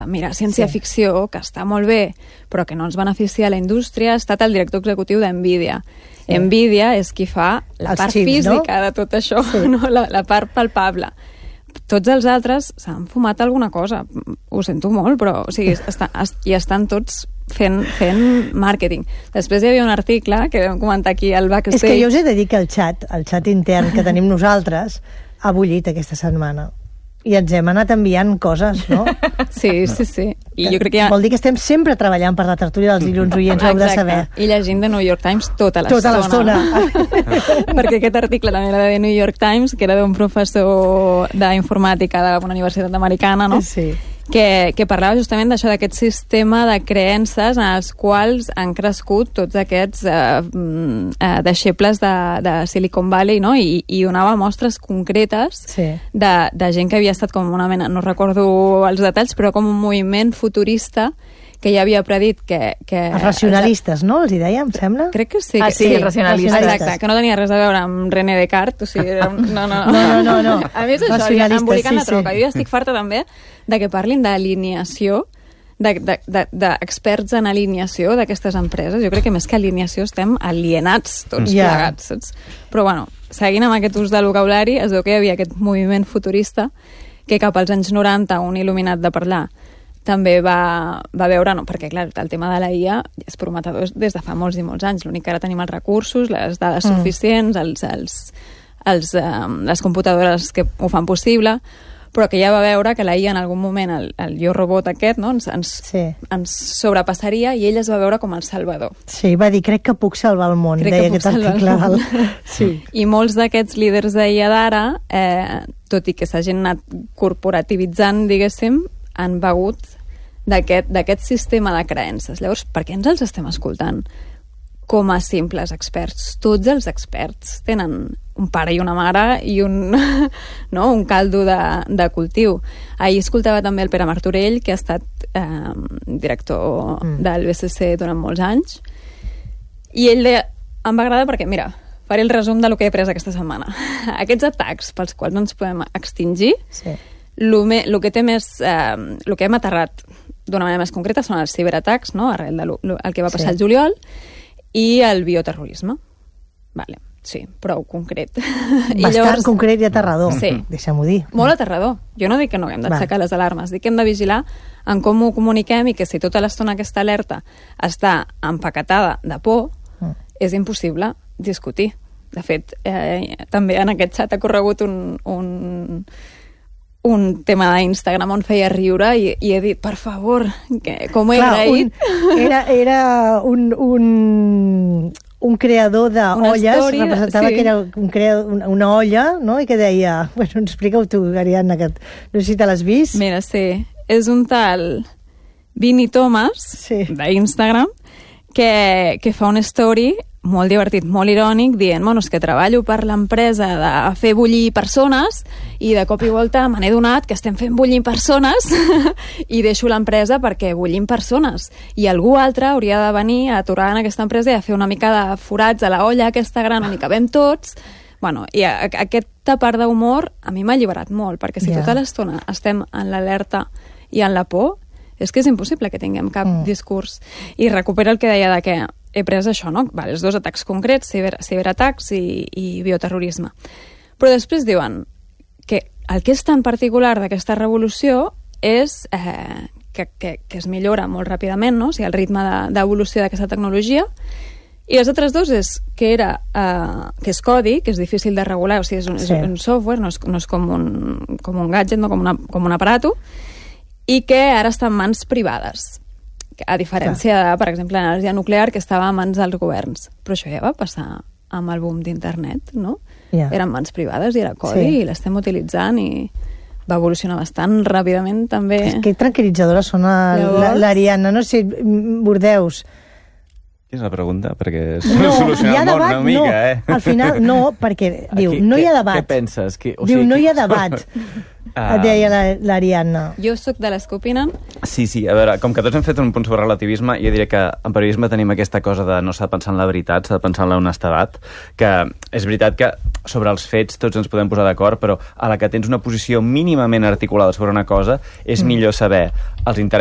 mira, ciència-ficció, que està molt bé, però que no ens beneficia a la indústria, ha estat el director executiu d'NVIDIA. NVIDIA és qui fa la part física de tot això, no? La part palpable. Tots els altres s'han fumat alguna cosa. Ho sento molt, però hi estan tots fent màrqueting. Després hi havia un article que vam comentar aquí al backstage. És que jo us he de dir que el xat intern que tenim nosaltres ha bullit aquesta setmana. I ens hem anat enviant coses, no? Sí. I jo crec que vol dir que estem sempre treballant per la tertúlia dels dilluns oients, heu de saber. I llegint The New York Times tota l'estona. Perquè aquest article també era de The New York Times, que era d'un professor d'informàtica d'una universitat americana, no? Sí. Que parlava justament d'això, d'aquest sistema de creences en els quals han crescut tots aquests deixebles de Silicon Valley, no? I donava mostres concretes de gent que havia estat com una mena, no recordo els detalls, però com un moviment futurista que ja havia predit que... Els racionalistes, no? Els hi deia, em sembla? Crec que sí. Sí, els racionalistes. Exacte, que no tenia res a veure amb René Descartes, o sigui, no. A més, això, embolicant la troca. Jo ja estic farta també de que parlin d'alineació, d'experts en alineació d'aquestes empreses. Jo crec que més que alineació estem alienats tots plegats, saps? Però bueno, seguint amb aquest ús del vocabulari, es veu que hi havia aquest moviment futurista que cap als anys 90, un il·luminat de parlar, també va veure, no, perquè clar, el tema de la IA és prometedor des de fa molts i molts anys. L'únic que ara tenim els recursos, les dades suficients, les computadores que ho fan possible, però que ja va veure que la IA en algun moment, el Jo Robot aquest, no, ens sobrepassaria, i ell es va veure com el salvador. Sí, va dir, crec que puc salvar el món, deia aquest article. Sí. I molts d'aquests líders d'IA d'ara, tot i que s'hagin anat corporativitzant, diguéssim, han begut d'aquest sistema de creences. Llavors, per què ens els estem escoltant com a simples experts? Tots els experts tenen un pare i una mare i un caldo de cultiu. Ahir escoltava també el Pere Martorell, que ha estat director del BCC durant molts anys, i ell deia, em va agradar perquè, mira, faré el resum de lo que he après aquesta setmana. Aquests atacs pels quals no ens podem extingir, el que hem aterrat d'una manera més concreta són els ciberatacs, no? Arrel del que va passar el juliol, i el bioterrorisme. Vale, sí, prou concret. Bastant concret i aterrador, deixem-ho dir. Molt aterrador. Jo no dic que no hem d'aixecar les alarmes, dic que hem de vigilar en com ho comuniquem, i que si tota l'estona aquesta alerta està empaquetada de por, és impossible discutir. De fet, també en aquest xat ha corregut un tema d'Instagram on feia riure, i he dit, per favor, com he agraït. Era un creador d'olles, representava que era una olla, no? I que deia, bueno, explica-ho tu, Ariadna, que no sé si te l'has vist. Mira, sí, és un tal Vini Thomas, d'Instagram, que fa una story molt divertit, molt irònic, dient, bueno, és que treballo per l'empresa de fer bullir persones, i de cop i volta me n'he donat que estem fent bullir persones i deixo l'empresa perquè bullim persones, i algú altre hauria de venir a aturar en aquesta empresa i a fer una mica de forats a la olla aquesta gran on hi cabem tots. Bueno, i aquesta part d'humor a mi m'ha alliberat molt, perquè si tota l'estona estem en l'alerta i en la por, és que és impossible que tinguem cap discurs. I recupera el que deia de que he pres això, no? Vale, els dos atacs concrets, ciberatacs i bioterrorisme. Però després diuen que el que és tan particular d'aquesta revolució és que es millora molt ràpidament, no? O sigui, el ritme d'evolució d'aquesta tecnologia. I els altres dos és que és codi, que és difícil de regular, o sigui, és un software, no és com un gadget, no? com un aparato, i que ara està en mans privades, a diferència de, per exemple, l'energia nuclear, que estava en mans dels governs. Però això ja va passar amb el boom d'internet, no? Eren mans privades i era codi, i l'estem utilitzant, i va evolucionar bastant ràpidament, també. Que tranquil·litzadora sona l'Ariadna. No sé, Bordeus. És la pregunta, perquè soluciona el món una mica, al final no, perquè diu, no hi ha debat. Què penses? Diu, no hi ha debat. Deia l'Ariadna. Jo sóc de les que opinen. Sí, a veure, com que tots hem fet un punt sobre relativisme, jo diria que en periodisme tenim aquesta cosa de no s'ha de pensar en la veritat, s'ha de pensar en l'honestedat, que és veritat que sobre els fets tots ens podem posar d'acord, però a la que tens una posició mínimament articulada sobre una cosa és millor saber els interessos